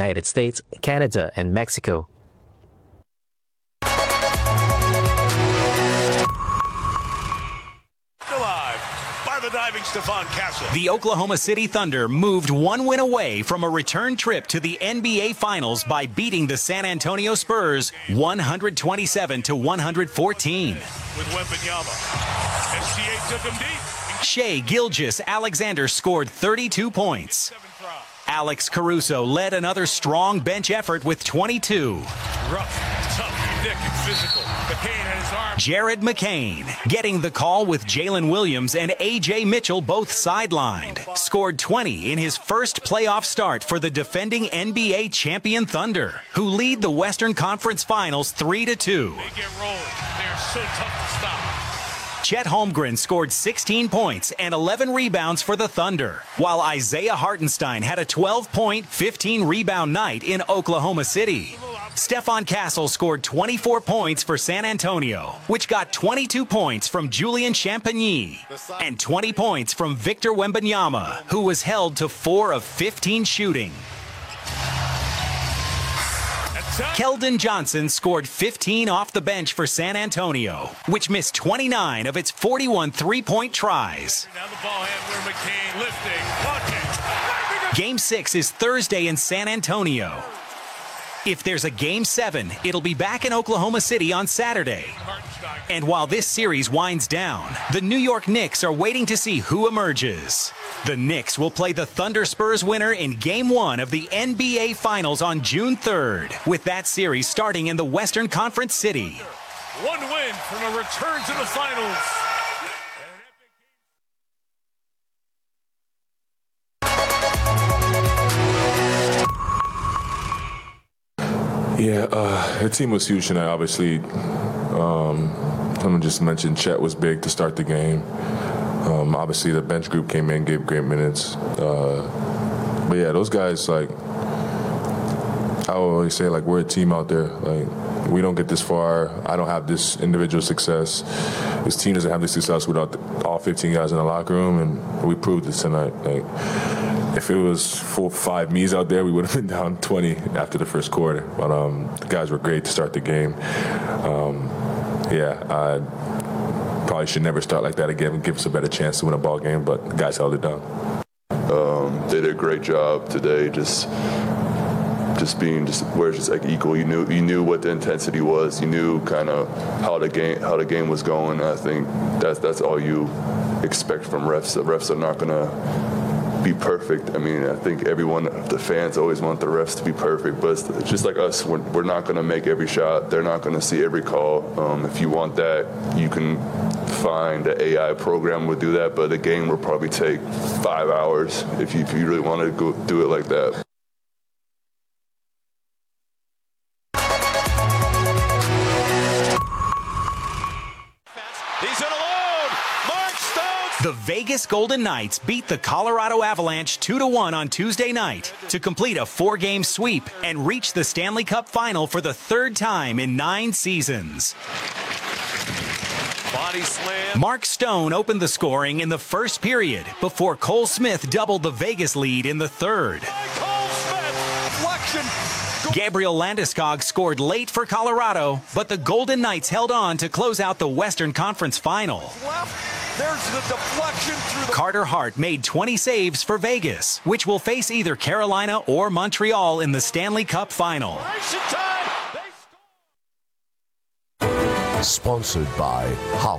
United States, Canada, and Mexico. The diving Stephon Castle. The Oklahoma City Thunder moved one win away from a return trip to the NBA Finals by beating the San Antonio Spurs 127-114. With Wembanyama. SGA took him deep. Shai Gilgeous-Alexander scored 32 points. Alex Caruso led another strong bench effort with 22. Rough, tough, thick, and physical. McCain had his arm. Jared McCain, getting the call with Jalen Williams and A.J. Mitchell both sidelined, scored 20 in his first playoff start for the defending NBA champion Thunder, who lead the Western Conference Finals 3-2. They get rolled. They're so tough to stop. Chet Holmgren scored 16 points and 11 rebounds for the Thunder, while Isaiah Hartenstein had a 12-point, 15-rebound night in Oklahoma City. Stephon Castle scored 24 points for San Antonio, which got 22 points from Julian Champagny and 20 points from Victor Wembanyama, who was held to 4 of 15 shooting. Keldon Johnson scored 15 off the bench for San Antonio, which missed 29 of its 41 three-point tries. Game 6 is Thursday in San Antonio. If there's a Game 7, it'll be back in Oklahoma City on Saturday. And while this series winds down, the New York Knicks are waiting to see who emerges. The Knicks will play the Thunder Spurs winner in Game 1 of the NBA Finals on June 3rd, with that series starting in the Western Conference City. One win from a return to the finals. Yeah, the team was huge tonight, obviously. Someone just mentioned Chet was big to start the game. Obviously, the bench group came in, gave great minutes. But yeah, those guys, like, I always say, like, we're a team out there. Like, we don't get this far. I don't have this individual success. This team doesn't have this success without all 15 guys in the locker room, and we proved this tonight. Like, if it was 4 or 5 me's out there, we would have been down 20 after the first quarter. But the guys were great to start the game. I probably should never start like that again and give us a better chance to win a ball game, but the guys held it down. They did a great job today, just being like equal. You knew what the intensity was. You knew kind of how the game was going. I think that's all you expect from refs. The refs are not gonna be perfect. I mean, I think the fans always want the refs to be perfect, but it's just like us, we're not going to make every shot. They're not going to see every call. If you want that, you can find the AI program will do that, but the game will probably take 5 hours if you really want to go do it like that. The Vegas Golden Knights beat the Colorado Avalanche 2-1 on Tuesday night to complete a 4-game sweep and reach the Stanley Cup Final for the 3rd time in 9 seasons. Body slam. Mark Stone opened the scoring in the first period before Cole Smith doubled the Vegas lead in the 3rd. Gabriel Landeskog scored late for Colorado, but the Golden Knights held on to close out the Western Conference Final. There's the deflection through the... Carter Hart made 20 saves for Vegas, which will face either Carolina or Montreal in the Stanley Cup Final. Sponsored by Holla.